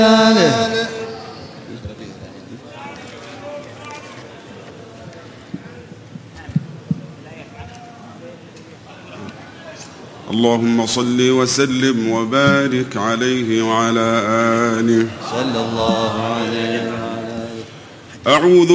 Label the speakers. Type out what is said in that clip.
Speaker 1: اللهم صل وسلم وبارك عليه وعلى آله
Speaker 2: صلى الله عليه وعلى آله.
Speaker 1: أعوذ